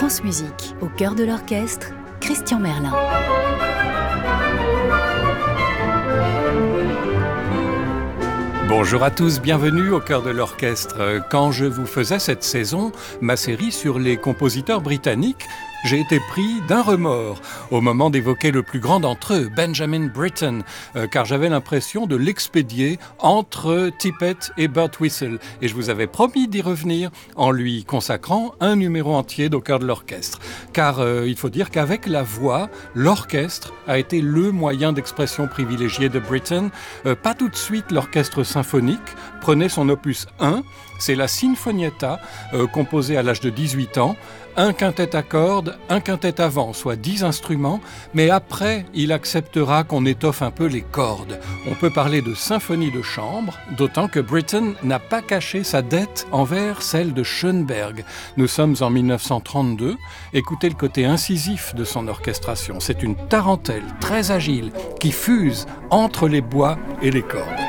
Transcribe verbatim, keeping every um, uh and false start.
France Musique, au cœur de l'orchestre, Christian Merlin. Bonjour à tous, bienvenue au cœur de l'orchestre. Quand je vous faisais cette saison, ma série sur les compositeurs britanniques, j'ai été pris d'un remords au moment d'évoquer le plus grand d'entre eux, Benjamin Britten, euh, car j'avais l'impression de l'expédier entre Tippett et Birtwistle. Et je vous avais promis d'y revenir en lui consacrant un numéro entier d'au cœur de l'orchestre. Car euh, il faut dire qu'avec la voix, l'orchestre a été le moyen d'expression privilégié de Britten. Euh, pas tout de suite l'orchestre symphonique, prenez son opus un, c'est la Sinfonietta, euh, composée à l'âge de dix-huit ans, un quintet à cordes, un quintet à vent, soit dix instruments, mais après, il acceptera qu'on étoffe un peu les cordes. On peut parler de symphonie de chambre, d'autant que Britten n'a pas caché sa dette envers celle de Schoenberg. Nous sommes en mille neuf cent trente-deux, écoutez le côté incisif de son orchestration. C'est une tarentelle très agile qui fuse entre les bois et les cordes.